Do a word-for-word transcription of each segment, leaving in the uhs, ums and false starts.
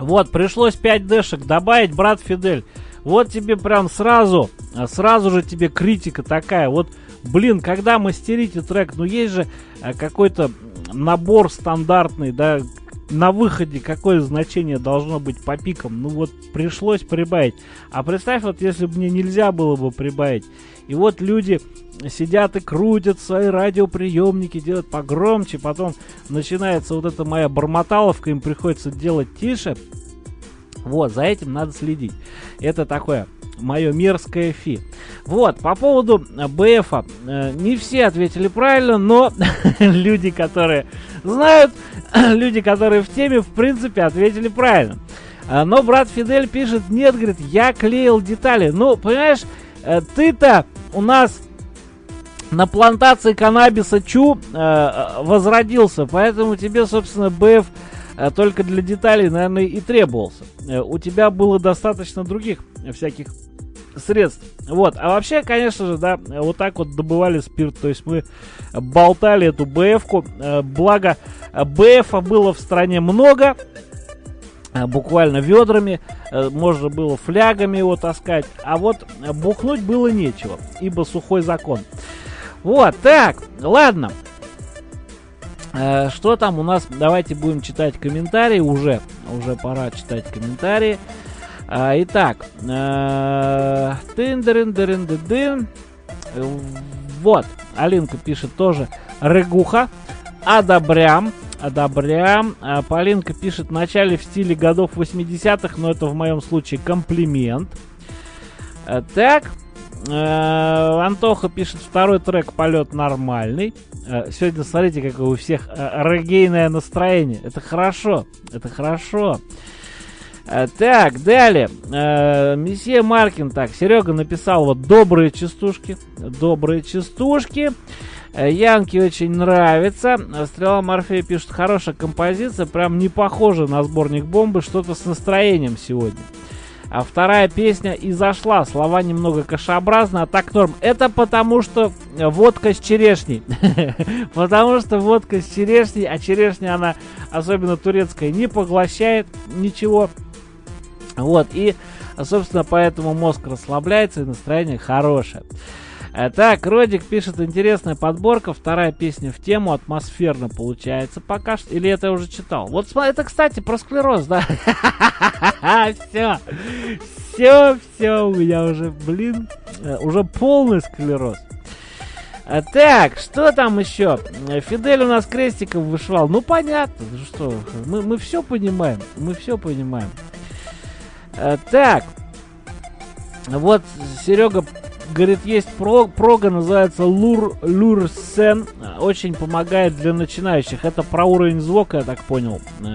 Вот, пришлось пять дэшек добавить, брат Фидель. Вот тебе прям сразу, сразу же тебе критика такая. Вот, блин, когда мастерите трек, ну есть же какой-то набор стандартный, да, на выходе какое значение должно быть по пикам. Ну вот, пришлось прибавить. А представь, вот если бы мне нельзя было бы прибавить. И вот люди сидят и крутят свои радиоприемники, делают погромче, потом начинается вот эта моя бормоталовка, им приходится делать тише. Вот, за этим надо следить. Это такое мое мерзкое фи. Вот, по поводу бэ эф, э, не все ответили правильно, но люди, которые знают, люди, которые в теме, в принципе, ответили правильно. Э, но брат Фидель пишет: нет, говорит, я клеил детали. Ну, понимаешь, э, ты-то у нас на плантации каннабиса Чу э, возродился, поэтому тебе, собственно, бэ эф э, только для деталей, наверное, и требовался. Э, у тебя было достаточно других всяких средств. Вот. А вообще, конечно же, да, вот так вот добывали спирт. То есть мы болтали эту бэ эф-ку. Э, благо, бэ эфа было в стране много. Э, буквально ведрами. Э, можно было флягами его таскать. А вот бухнуть было нечего, ибо сухой закон. Вот, так, ладно. Э, что там у нас? Давайте будем читать комментарии. Уже, уже пора читать комментарии. А, итак, э, тын-дырын-дырын-дын-дын. Вот, Алинка пишет тоже регуха. Одобрям, одобрям. А Полинка пишет: в начале в стиле годов восьмидесятых, но это в моем случае комплимент. А, так, э, Антоха пишет: второй трек полет нормальный. Э, сегодня смотрите, какое у всех э, регейное настроение. Это хорошо, это хорошо. Так, далее. Э, месье Маркин, так, Серега написал вот добрые частушки. Добрые частушки. Э, Янке очень нравится. Стрела Морфея пишет: хорошая композиция, прям не похожа на сборник Бомбы, что-то с настроением сегодня. А вторая песня и зашла. Слова немного кашеобразны, а так норм. Это потому, что водка с черешней. Потому что водка с черешней, а черешня, она, особенно турецкая, не поглощает ничего. Вот, и, собственно, поэтому мозг расслабляется и настроение хорошее. Так, Родик пишет: интересная подборка, вторая песня в тему, атмосферно получается пока что. Или это я уже читал? Вот, это, кстати, про склероз, да? Все, все, все, у меня уже, блин, уже полный склероз. Так, что там еще? Фидель у нас крестиком вышивал. Ну, понятно, что, мы, мы все понимаем, мы все понимаем. Так, вот Серега говорит, есть про, прога, называется Лур, Люрсен, очень помогает для начинающих. Это про уровень звука, я так понял.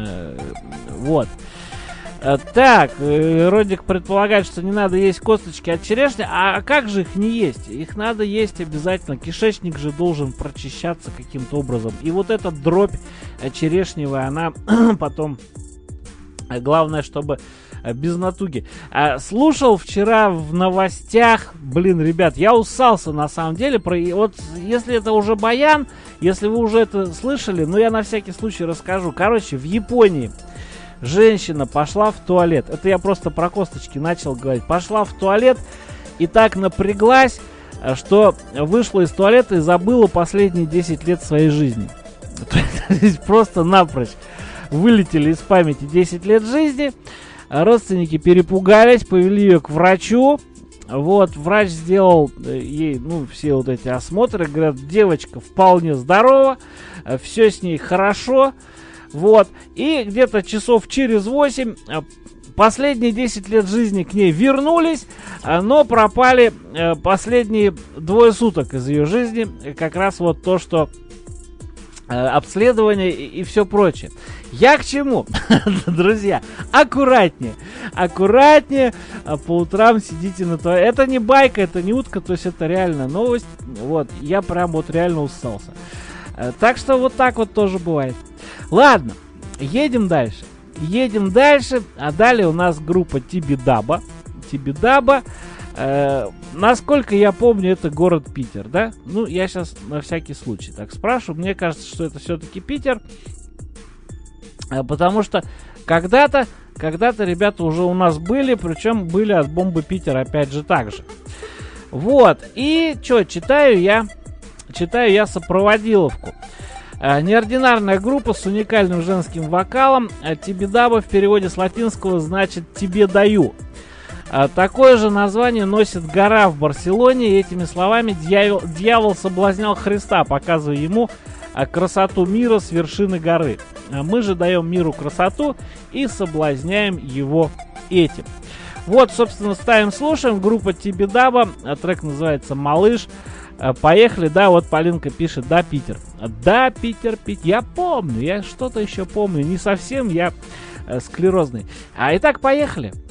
Вот. Так, Родик предполагает, что не надо есть косточки от черешни. А как же их не есть? Их надо есть обязательно. Кишечник же должен прочищаться каким-то образом. И вот эта дробь черешневая, она потом... Главное, чтобы без натуги. А, слушал вчера в новостях, блин, ребят, я усался на самом деле. Про, вот если это уже баян, если вы уже это слышали, ну я на всякий случай расскажу. Короче, в Японии женщина пошла в туалет. Это я просто про косточки начал говорить. Пошла в туалет и так напряглась, что вышла из туалета и забыла последние десять лет своей жизни. То есть просто напрочь вылетели из памяти десять лет жизни. Родственники перепугались, повели ее к врачу. Вот, врач сделал ей, ну, все вот эти осмотры. Говорят, девочка вполне здорова, все с ней хорошо. Вот, и где-то часов через восемь последние десять лет жизни к ней вернулись, но пропали последние двое суток из ее жизни. Как раз вот то, что обследование и, и все прочее. Я к чему? Друзья, аккуратнее. Аккуратнее. По утрам сидите на туалете. Это не байка, это не утка, то есть это реально новость. Вот, я прям вот реально устался. Так что вот так вот тоже бывает. Ладно, едем дальше. Едем дальше. А далее у нас группа Тибидаба. Тибидаба. Э, насколько я помню, это город Питер, да? Ну, я сейчас на всякий случай так спрашиваю. Мне кажется, что это все-таки Питер. Потому что когда-то, когда-то ребята уже у нас были, причем были от Бомбы Питер опять же так же. Вот, и что, читаю я, читаю я сопроводиловку. Неординарная группа с уникальным женским вокалом. Тибидаба в переводе с латинского значит «тебе даю». Такое же название носит гора в Барселоне, и этими словами дьявол, дьявол соблазнял Христа, показывая ему красоту мира с вершины горы. Мы же даем миру красоту и соблазняем его этим. Вот, собственно, ставим, слушаем. Группа Тибидаба, трек называется «Малыш». Поехали, да, вот Полинка пишет, да, Питер. Да, Питер, Питер, я помню, я что-то еще помню, не совсем, я э, склерозный. А итак, поехали.